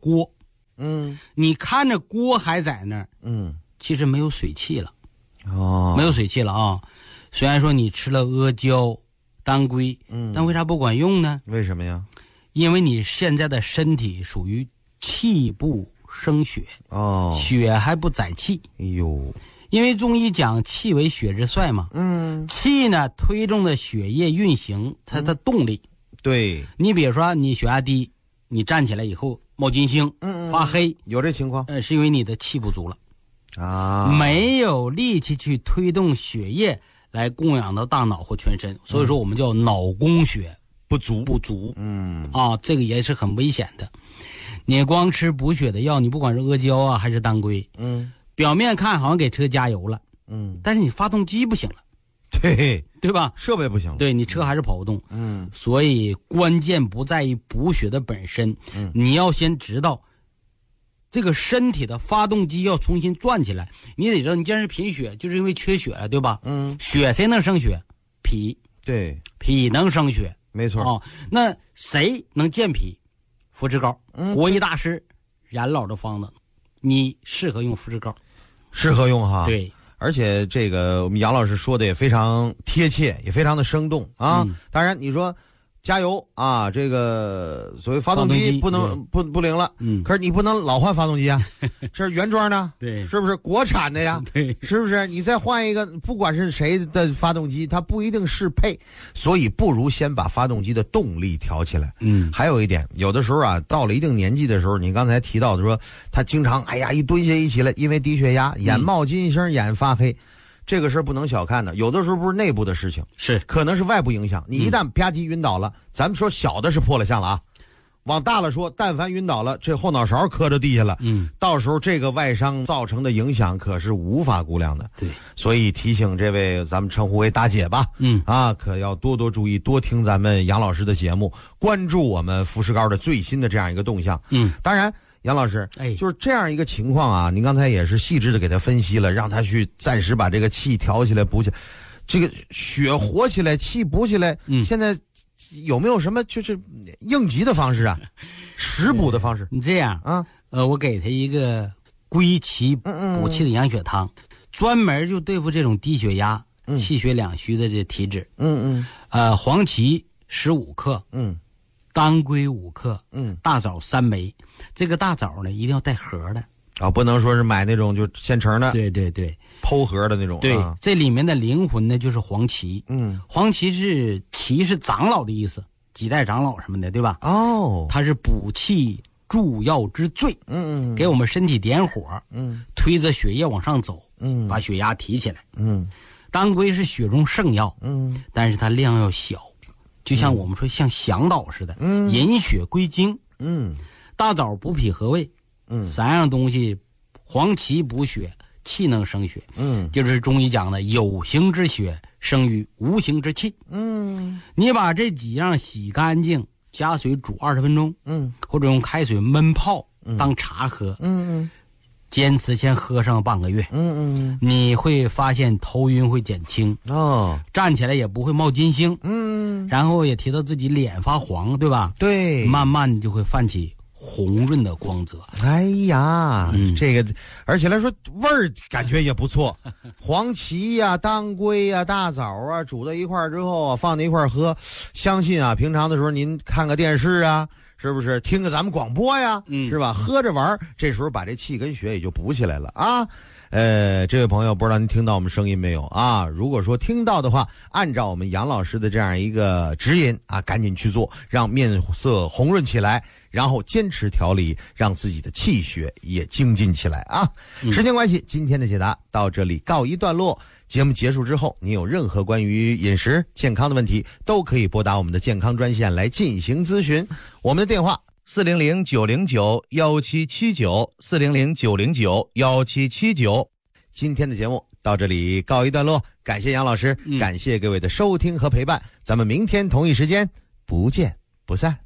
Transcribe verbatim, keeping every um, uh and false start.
锅， 嗯， 你看着锅还在那儿， 嗯， 其实没有水汽了， 哦， 没有水汽了啊。虽然说你吃了阿胶、当归， 嗯， 但为啥不管用呢？ 为什么呀？ 因为你现在的身体属于气不生血， 哦， 血还不载气。 哎呦， 因为中医讲气为血之帅嘛， 嗯， 气呢推动的血液运行，它的动力。 嗯、对， 你比如说你血压低，你站起来以后冒金星， 嗯嗯， 发黑， 有这情况， 呃，是因为你的气不足了啊， 没有力气去推动血液来供养到大脑或全身，所以说我们叫脑供血不足不足， 嗯啊，这个也是很危险的。你光吃补血的药，你不管是阿胶啊还是当归， 嗯， 表面看好像给车加油了， 嗯， 但是你发动机不行了， 对对吧？ 设备不行了， 对，你车还是跑不动， 嗯， 所以关键不在于补血的本身， 嗯， 你要先知道这个身体的发动机要重新转起来。你得知道，你既然是贫血，就是因为缺血了，对吧？ 嗯， 血谁能生血？脾， 对， 脾能生血， 没错啊。那谁能健脾？肤质膏， 嗯， 国医大师冉老的方子，你适合用肤质膏， 适合用哈。 对， 而且这个我们杨老师说的也非常贴切，也非常的生动啊。 嗯、 当然，你说加油啊，这个所谓发动机不能不不灵了， 嗯， 可是你不能老换发动机啊，这是原装的， 对， 是不是国产的呀？ 对， 是不是？你再换一个，不管是谁的发动机，它不一定适配，所以不如先把发动机的动力调起来。 嗯， 还有一点，有的时候啊，到了一定年纪的时候，你刚才提到的说，他经常哎呀一蹲下一起来，因为低血压，眼冒金星，眼发黑。这个事儿不能小看的，有的时候不是内部的事情， 是可能是外部影响。你一旦吧唧晕倒了，嗯、咱们说小的是破了相了啊，往大了说，但凡晕倒了，这后脑勺磕着地下了， 嗯， 到时候这个外伤造成的影响可是无法估量的。 对， 所以提醒这位咱们称呼为大姐吧， 嗯啊，可要多多注意，多听咱们杨老师的节目，关注我们福士膏的最新的这样一个动向。 嗯， 当然。杨老师， 哎， 就是这样一个情况啊，您刚才也是细致的给他分析了，让他去暂时把这个气调起来补起来，这个血活起来，气补起来， 嗯， 现在有没有什么就是应急的方式啊，食补的方式？ 你这样啊， 呃，我给他一个归气补气的养血汤，嗯嗯，专门就对付这种低血压、嗯、气血两虚的这体质。 嗯嗯， 呃，黄芪十五克， 嗯。 当归五克， 嗯， 大枣三枚，这个大枣呢一定要带核的啊、哦，不能说是买那种就现成的， 对对对， 剖核的那种。 对， 啊、 这里面的灵魂呢就是黄芪， 嗯， 黄芪是芪是长老的意思，几代长老什么的，对吧？ 哦， 它是补气助药之最， 嗯嗯， 给我们身体点火， 嗯， 推着血液往上走， 嗯， 把血压提起来， 嗯， 当归是血中圣药， 嗯， 但是它量要小。就像我们说像向导似的， 嗯， 引血归经， 嗯， 大枣补脾和胃， 嗯， 三样东西，黄芪补血，气能生血， 嗯， 就是中医讲的有形之血生于无形之气， 嗯， 你把这几样洗干净，加水煮二十分钟， 嗯， 或者用开水焖泡当茶喝， 嗯嗯， 坚持先喝上半个月， 嗯嗯， 你会发现头晕会减轻， 哦， 站起来也不会冒金星， 嗯， 然后也提到自己脸发黄，对吧？ 对， 慢慢你就会泛起红润的光泽。 哎呀， 嗯、 这个而且来说味儿感觉也不错，黄芪呀、啊、当归呀、啊、大枣啊，煮在一块儿之后啊，放在一块儿喝，相信啊，平常的时候您看个电视啊。是不是听个咱们广播呀？ 嗯， 是吧？喝着玩，这时候把这气跟血也就补起来了啊。呃，这位朋友，不知道您听到我们声音没有啊？如果说听到的话，按照我们杨老师的这样一个指引啊，赶紧去做，让面色红润起来，然后坚持调理，让自己的气血也精进起来啊。 嗯、 时间关系，今天的解答到这里告一段落。节目结束之后，你有任何关于饮食健康的问题，都可以拨打我们的健康专线来进行咨询。我们的电话四零零九零九幺七七九四零零九零九幺七七九。今天的节目到这里告一段落，感谢杨老师， 嗯、 感谢各位的收听和陪伴，咱们明天同一时间不见不散。